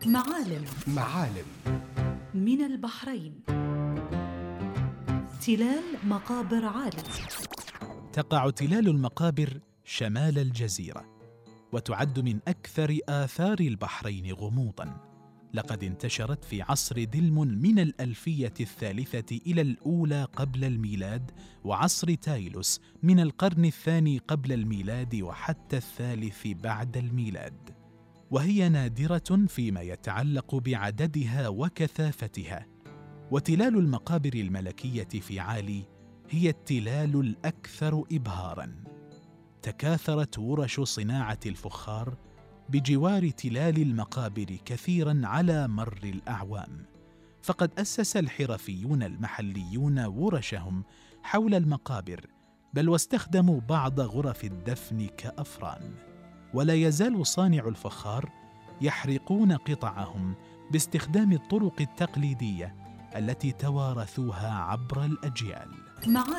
معالم من البحرين. تلال مقابر عالم. تقع تلال المقابر شمال الجزيرة، وتعد من أكثر آثار البحرين غموضاً. لقد انتشرت في عصر دلم من الألفية الثالثة إلى الأولى قبل الميلاد، وعصر تايلوس من القرن الثاني قبل الميلاد وحتى الثالث بعد الميلاد، وهي نادرة فيما يتعلق بعددها وكثافتها. وتلال المقابر الملكية في عالي هي التلال الأكثر إبهاراً. تكاثرت ورش صناعة الفخار بجوار تلال المقابر كثيراً على مر الأعوام، فقد أسس الحرفيون المحليون ورشهم حول المقابر، بل واستخدموا بعض غرف الدفن كأفران. ولا يزال صانع الفخار يحرقون قطعهم باستخدام الطرق التقليدية التي توارثوها عبر الأجيال.